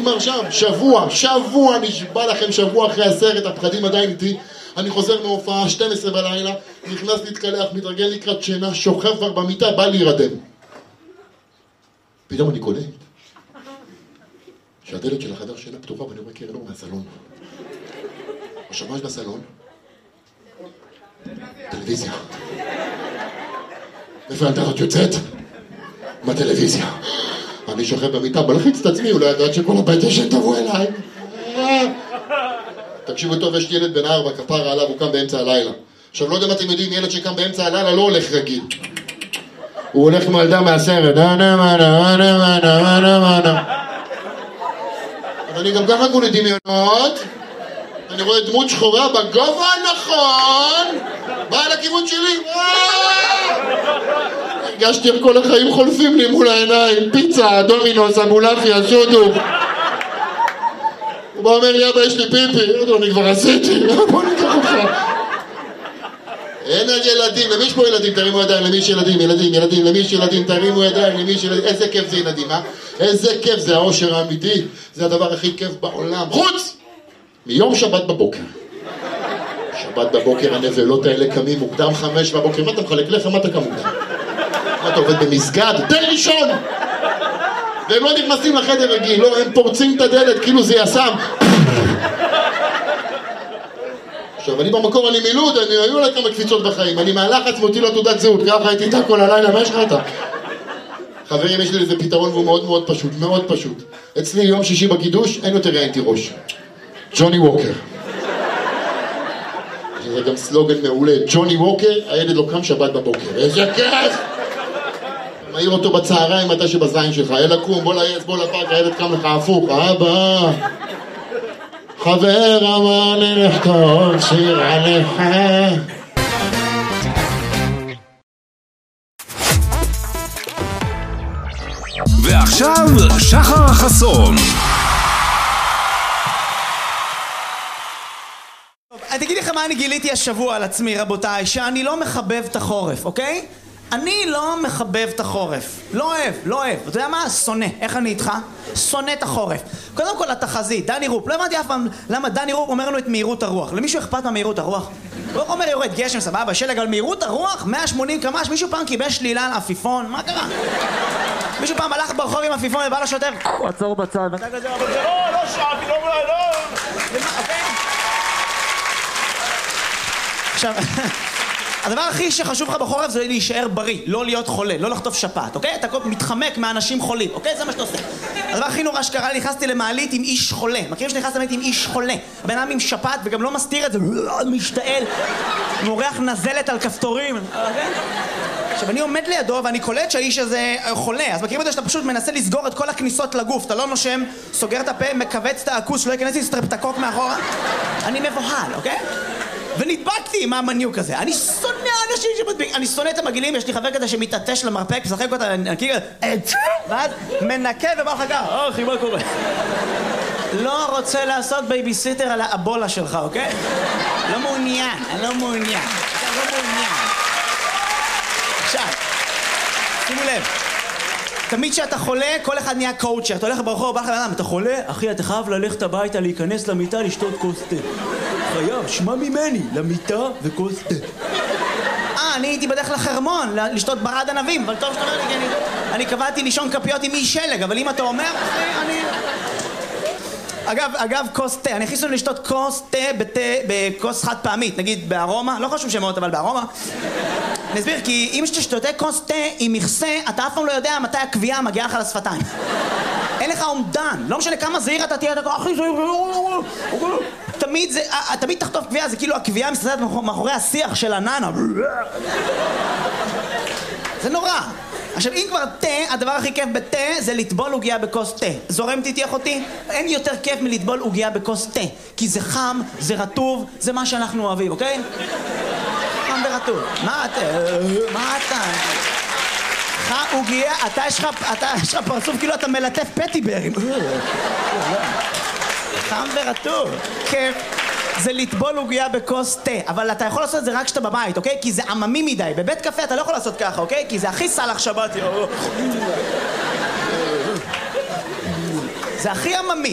נגמר שם, שבוע, נשבע לכם, שבוע אחרי הסרט, הפחדים עדיין איתי. אני חוזר מהופעה, 12 בלילה, נכנס להתקלח, מתרגל לקראת שינה, שוכב כבר במיטה, בא להירדם. פתאום אני קולט שהדלת של החדר שינה פתוחה, ואני רואה קרן אור מהסלון. עכשיו, מה יש בסלון? טלוויזיה. איפה הילדה יוצאת? מהטלוויזיה. אני שוכב במיטה, בלחיץ את עצמי, אולי ידעת שכל הבית ישן תבוא אליי. תקשיבו טוב, יש ילד בן 4, כפרה עליו, הוא קם באמצע הלילה. עכשיו, לא יודע אם אתם יודעים, ילד שקם באמצע הלילה לא הולך רגיל. הוא הולך כמו ילדה מהסרט. אבל אני גם ככה כולי דמיונות. אני רואה דמות שחורה בגובה הנכון. באה לכיוון שלי. הרגשתי איך כל החיים חולפים לי מול העיניים. פיצה, דומינוס, אמבולפיה, סודו. הוא בא אומר לי, אבא, יש לי פיפי. אני כבר עשיתי. בוא ניקח אותך. אין על ילדים. למי יש פה ילדים? תרימו ידיים. למי יש ילדים? ילדים. למי יש ילדים? תרימו ידיים. למי יש ילדים? איזה כיף זה ילדים, אה? איזה כיף זה האושר האמיתי. זה הדבר הכי כיף בעולם. חוץ! מיום שבת בבוקר. שבת בבוקר הנבלות האלה קמים מוקדם 5 בבוקר. מה אתה מחלק לך? מה אתה קם מוקדם? מה אתה עובד במסגד? תן לישון! והם לא נכנסים לחדר רגיל, לא, הם פורצים את הדלת כאילו זה יסם. עכשיו, אני במקור, אני מילוד, היו לה כמה קפיצות בחיים. אני מהלחץ מותי לו תעודת זהות, ככה הייתי איתה כל הלילה, מה יש לך אתה? חברים, יש לי איזה פתרון והוא מאוד מאוד פשוט, מאוד פשוט. אצלי יום שישי בקידוש, אין יותר ראיינתי ראש. ג'וני ווקר. זה גם סלוגן מעולה. ג'וני ווקר, הילד לא קם שבת בבוקר. איזה כיף! מעיר אותו בצהריים מתי שבזין שלך. יאללה קום, בוא לעץ, בוא לפארק, הילד קם לך הפוך. אבא! חבר אמר לי לכתוב שיר עליך. ועכשיו שחר חסון. תגידי לכם מה אני גיליתי השבוע על עצמי, רבותיי, שאני לא מחבב את החורף, אוקיי? אני לא מחבב את החורף. לא אוהב. אתה יודע מה? שונא. איך אני איתך? שונא את החורף. קודם כל התחזית, דני רופ. לא הבנתי אף פעם למה דני רופ אומר לנו את מהירות הרוח. למישהו אכפת מהמהירות הרוח? הוא אומר יורד גשם, סבבה, שלג, אבל מהירות הרוח 180 קמ"ש. מישהו פעם קיבל שלילה על עפיפון? מה קרה? מישהו פעם הלך ברחוב עם עפיפון ובא לשוטר, הוא עצור בצד. ואתה כזה, אבל זה לא שעתי, לא. אוקיי? עכשיו, הדבר הכי שחשוב לך בחורף זה להישאר בריא, לא להיות חולה, לא לחטוף שפעת, אוקיי? אתה מתחמק מאנשים חולים, אוקיי? זה מה שאתה עושה. הדבר הכי נורא שקרה לי, נכנסתי למעלית עם איש חולה. מכירים שנכנסתי למעלית עם איש חולה? הבן אדם עם שפעת וגם לא מסתיר את זה, משתעל, מורח נזלת על כפתורים, אוקיי? עכשיו, אני עומד לידו ואני קולט שהאיש הזה חולה, אז מכירים את זה שאתה פשוט מנסה לסגור את כל הכניסות לגוף, אתה לא נושם, סוגר את הפה, מכווץ את העכוס, שלא ייכנס לי סטרפטקוק מאחורה. אני מבוהל, אוקיי? ונדבקתי עם המניוק הזה. אני שונא אנשים שמדביק. אני שונא את המגעילים, יש לי חבר כזה שמתעטש למרפק, משחק אותה, נקי כזה, ואז מנקה ובא לך ככה, אחי, מה קורה? לא רוצה לעשות בייביסיטר על האבולה שלך, אוקיי? לא מעוניין, אני לא מעוניין. עכשיו, שימו לב. תמיד כשאתה חולה, כל אחד נהיה קואוצ'ר. אתה הולך ברחוב, בא לך לאדם, אתה חולה? אחי, אתה חייב ללכת הביתה, להיכנס למיטה, לשתות כוס תה. חייב, שמע ממני, למיטה וכוס תה. אני הייתי בדרך לחרמון, לשתות ברד ענבים, אבל טוב שאתה אומר לי, כי אני קבעתי לישון כפיות עם אי שלג, אבל אם אתה אומר, אני... אגב, כוס תה, אני הכניסו לשתות כוס תה בכוס חד פעמית, נגיד בארומה, לא חשוב שמות, אבל בארומה. אני אסביר, כי אם שתשותה כוס תה עם מכסה, אתה אף פעם לא יודע מתי הקביעה מגיעה לך לשפתיים. אין לך אומדן, לא משנה כמה זהיר אתה תהיה, אתה הכי זהיר, תמיד תחטוף קביעה, זה כאילו הקביעה מסתדרת מאחורי השיח של הננה. זה נורא. עכשיו, אם כבר תה, הדבר הכי כיף בתה זה לטבול עוגיה בכוס תה. זורם תתייך אותי? אין יותר כיף מלטבול עוגיה בכוס תה. כי זה חם, זה רטוב, זה מה שאנחנו אוהבים, אוקיי? חם ורטוב. מה אתה? עוגיה, אתה יש לך פרצוף כאילו אתה מלטף פטיברים. חם ורטוב. כיף. זה לטבול עוגיה בכוס תה, אבל אתה יכול לעשות את זה רק כשאתה בבית, אוקיי? כי זה עממי מדי. בבית קפה אתה לא יכול לעשות ככה, אוקיי? כי זה הכי סלח שבת. זה הכי עממי.